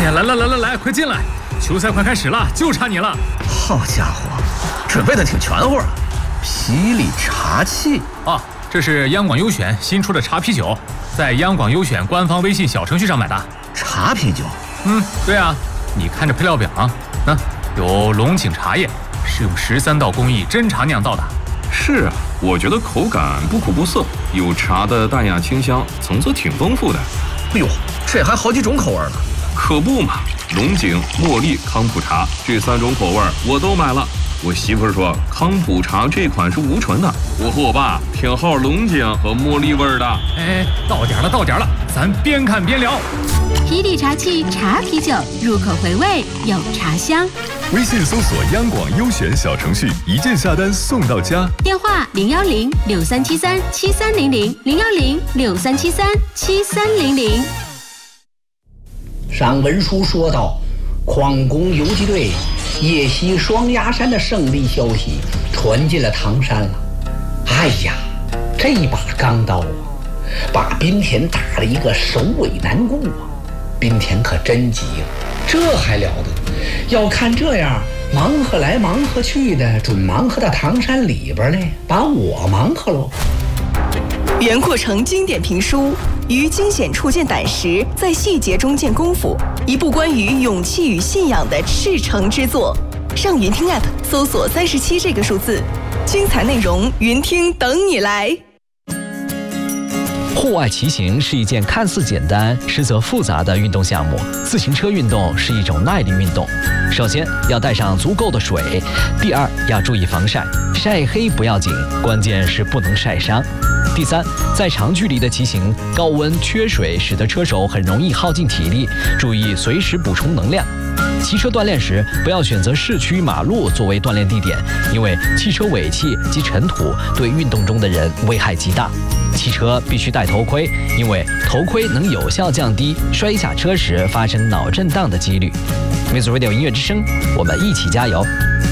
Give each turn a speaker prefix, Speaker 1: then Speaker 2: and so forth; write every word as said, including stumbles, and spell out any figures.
Speaker 1: 哎呀，来来来来来，快进来！球赛快开始了，就差你了。
Speaker 2: 好家伙，准备的挺全乎啊！霹雳茶器
Speaker 1: 啊，这是央广优选新出的茶啤酒，在央广优选官方微信小程序上买的。
Speaker 2: 茶啤酒？
Speaker 1: 嗯，对啊，你看这配料表啊，啊，有龙井茶叶，是用十三道工艺真茶酿造的。
Speaker 3: 是啊，我觉得口感不苦不涩，有茶的淡雅清香，层次挺丰富的。
Speaker 2: 哎呦，这还好几种口味呢。
Speaker 3: 可不嘛，龙井、茉莉、康普茶这三种口味我都买了。我媳妇儿说康普茶这款是无醇的，我和我爸偏好龙井和茉莉味的。
Speaker 1: 哎，到点了，到点了，咱边看边聊。
Speaker 4: 霹雳茶器茶啤酒，入口回味有茶香。
Speaker 5: 微信搜索央广优选小程序，一键下单送到家。
Speaker 4: 电话零幺零六三七三七三零零零幺零六三七三七三零零。
Speaker 6: 上文书说到，匡工游击队夜袭双崖山的胜利消息传进了唐山了。哎呀，这把钢刀啊，把滨田打了一个首尾难顾啊！滨田可真急了，这还了得？要看这样，忙活来忙活去的，准忙活到唐山里边来，把我忙活喽。
Speaker 7: 袁阔成经典评书，于惊险处见胆识，在细节中见功夫，一部关于勇气与信仰的赤诚之作。上云听 App 搜索三十七这个数字，精彩内容云听等你来。
Speaker 8: 户外骑行是一件看似简单实则复杂的运动项目。自行车运动是一种耐力运动，首先要带上足够的水，第二要注意防晒，晒黑不要紧，关键是不能晒伤。第三，在长距离的骑行，高温缺水使得车手很容易耗尽体力，注意随时补充能量。骑车锻炼时，不要选择市区马路作为锻炼地点，因为汽车尾气及尘土对运动中的人危害极大。骑车必须戴头盔，因为头盔能有效降低摔下车时发生脑震荡的几率。Music Radio 音乐之声，我们一起加油。